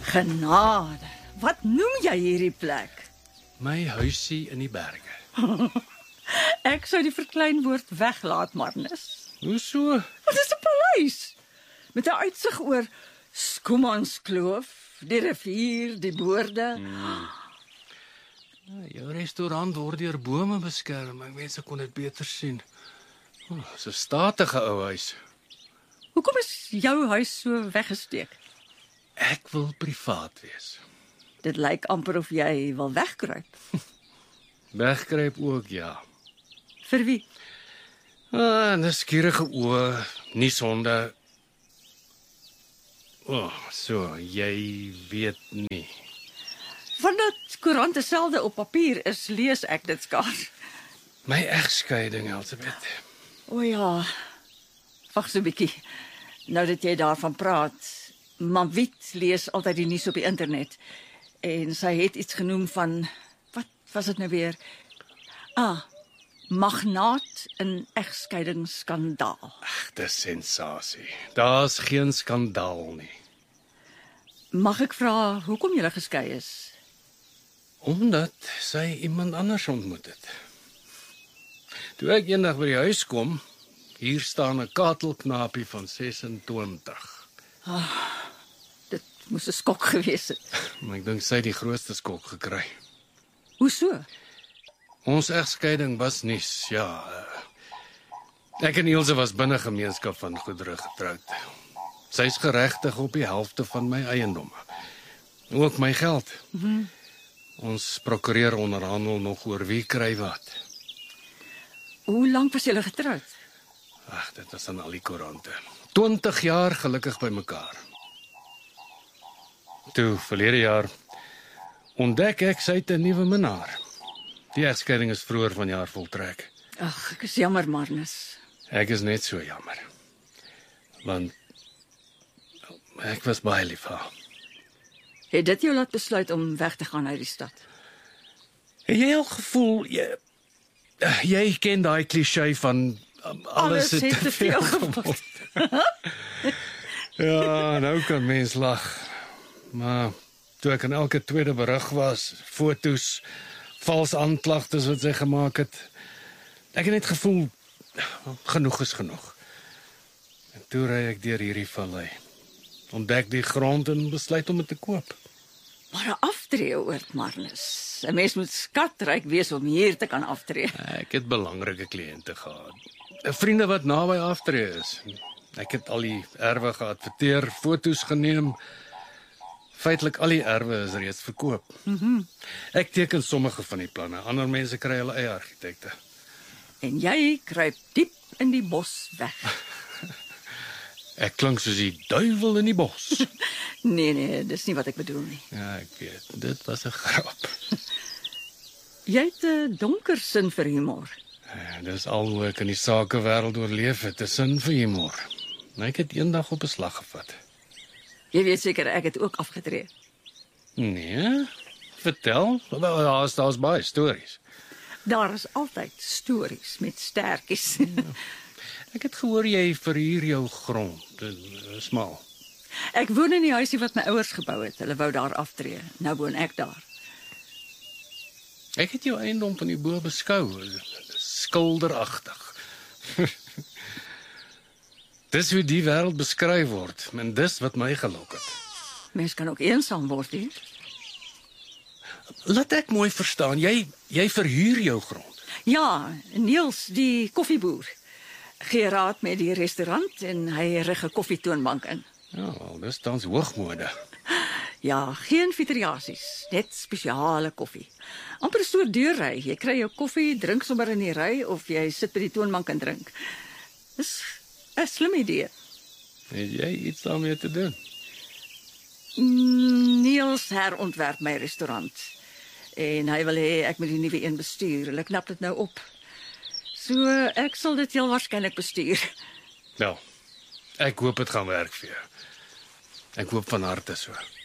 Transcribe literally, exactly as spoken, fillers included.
Genade, wat noem jy hierdie plek? My huisie in die berge. Ek sou die verkleinwoord weglaat, Marnus. Hoe so? Wat is 'n paleis? Met 'n uitsig oor Schoemanskloof, die rivier, die boorde. Hmm. Ja, jou restaurant word deur bome beskerm. Ek wens ek kon dit beter sien. Oh, dis 'n statige ou huis. Hoekom is jou huis so weggesteek? Ek wil privaat wees. Dit lyk amper of jy wil wegkruip. Wegkruip ook, ja. Vir wie? Ah, nuuskierige oë, nie sonde. O, oh, so, jy weet nie. Vandat koerante selde op papier is, lees ek dit skaars. My egskeiding, Elsabeth. O ja, wag so 'n bietjie. Nou dat jy daarvan praat, Mamwiet lees altyd die nuus op die internet. En sy het iets genoem van, wat was dit nou weer? Ah, magnaat in egskeidingsskandaal. Ag, dis sensasie. Daar's geen skandaal nie. Mag ek vra hoekom julle geskei is? Omdat sy iemand anders ontmoet het. Toe ek eendag by die huis kom, hier staan 'n katelknapie van ses en twintig. Dit moes 'n skok gewees het. Maar ek dink sy het die grootste skok gekry. Hoe so? Ons egskeiding was nuus, ja. Ek en Ilse was binne gemeenskap van goedere getroud. Sy's geregtig op die helfte van my eiendomme. Ook my geld. Mm-hmm. Ons prokureur onderhandel nog oor wie kry wat. Hoe lank was julle getroud? Ag, dit was aan al die koerante. twintig jaar gelukkig by mekaar. Toe, verlede jaar, ontdek ek sy het 'n nuwe minnaar. Die egskeiding is vroeër vanjaar voltrek. Ag, ek is jammer, Marnus. Ek is net so jammer. Want ek was baie lief vir haar. Het dit jou laat besluit om weg te gaan uit die stad? Het jy al gevoel, jy, jy ken daai kliseë van um, alles, alles het te veel geword. Ja, nou kan mens lag. Maar toe ek in elke tweede berig was, foto's, vals aanklagtes wat sy gemaak het, ek het net gevoel, genoeg is genoeg. En toe ry ek deur hierdie vallei, ontdek die grond en besluit om dit te koop. Maar 'n aftreeoord, Marnus. 'n Mens moet skatryk wees om hier te kan aftree. Ek het belangrike kliënte gehad. Vriende wat naby aftree is. Ek het al die erwe geadverteer, foto's geneem. Feitelik al die erwe is reeds verkoop. Mm-hmm. Ek teken sommige van die planne. Ander mense kry hulle eie argitekte. En jy kruip diep in die bos weg. Ek klink soos die duiwel in die bos. Nee, nee, dis nie wat ek bedoel nie. Ja, ek weet. Dit was 'n grap. Jy het 'n donker sin vir humor. Ja, dis al hoe ek in die sakewêreld oorleef het, 'n sin vir humor. Ek het eendag op 'n slag gevat. Jy weet seker ek het ook afgetree. Nee, vertel. Daar's daar's baie stories. Daar is altyd stories met stertjies. Ja. Ek het gehoor jy verhuur jou grond, smal. Ek woon in die huisie wat my ouers gebou het. Hulle wou daar aftree. Nou woon ek daar. Ek het jou eiendom van die bo beskou, skilderagtig. Dis hoe die wêreld beskryf word, en dis wat my gelok het. Mens kan ook eensaam word hier. Laat ek mooi verstaan, jy jy verhuur jou grond. Ja, Niels, die koffieboer, gee raad met die restaurant en hy rig 'n koffietoonbank in. Ja, wel, dis tans hoogmode. Ja, geen filtrasies, net spesiale koffie. Amper 'n soort deurry. Jy kry jou koffie, drink sommer in die ry of jy sit by die toonbank en drink. Dis 'n slim idee. Het jy iets daarmee te doen? Niels herontwerp my restaurant. En hy wil hê ek moet die nuwe een bestuur. Hulle knap dit nou op. So ek sal dit heel waarskynlik bestuur. Nou, ek hoop dit gaan werk vir jou. Ek hoop van harte so.